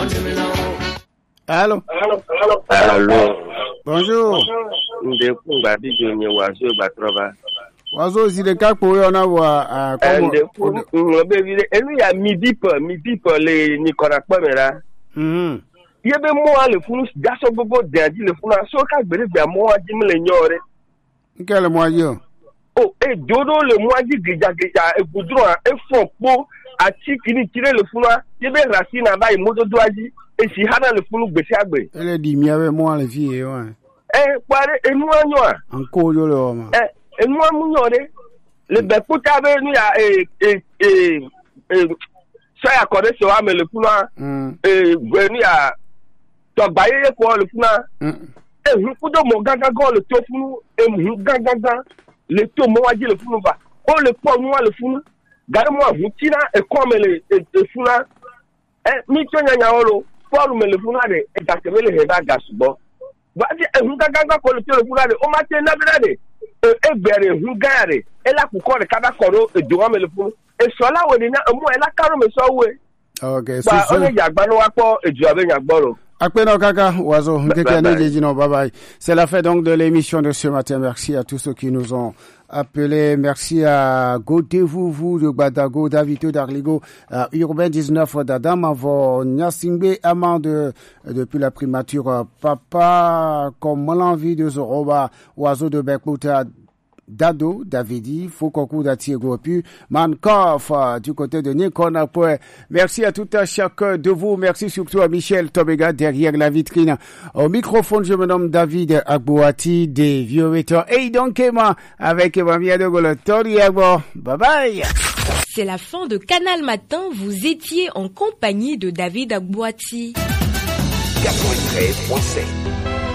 Allô? Allô. Bonjour. Ndekunga bijonye wazo batrova. Wazo zileka kuona wa comme ngobevile enu ya midi po le Nicolas Pamela. Yebe mo ale funu gaso gogo dadi le funu so ka gbere bia mo adi mle nyore. Nkele mo ayo. Oh, dodo le mo adi gija e gudro e fonpo ati kini tire le funu yebe racine ba imodo do adi e si hana le funu gbese agbe. Ele di mi ave mo ale vie wa. Pare enu anyo a. Anko yo le o ma. Enu amu nyore le be puta be nu ya so ya kore se wa me le funu gwenu ya tọgbà yeye kọ le funa ehun kudo mo gangan le to funu ehun gangan le to mo waje le funu ba o le po nu wa le funu gare mo ahun tina e ko me le funa mi to nya olo Paul me le funa de e ga se me le he ba ga subo ba ti ehun gangan ko le to le funa de o ma te na bere de e bere ehun gare e la ku ko de kada koro e do wa me le funu e so la wo ni na mo e la karo me so we okay so o le jagba no wa po eju abe nya gboro. Akpeno Kaka, Oiseau, bye bye. C'est la fin donc de l'émission de ce matin. Merci à tous ceux qui nous ont appelés. Merci à Gauthier Vouvou de Badago, Davito d'Arligo, Urbain 19 d'Adam, avant Nyasingbe Amand depuis la primature, Papa, comme l'envie de Zoroba, Oiseau de Bekouta, Dado, Davidi, Foukoku d'Atiegopu, Mankoff, du côté de Nikonapoué. Merci à tout à chacun de vous. Merci surtout à Michel Tobega derrière la vitrine. Au microphone, je me nomme David Agbouati des Violeteurs. Et donc, avec Mamia de Golotoriabo. Bye bye. C'est la fin de Canal Matin. Vous étiez en compagnie de David Agbouati. 93.7